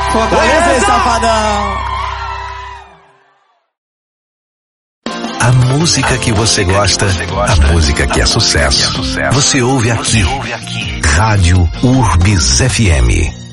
Fortaleza, safadão! A música que você gosta, a música que é sucesso. Você ouve aqui. Rádio Urbis FM.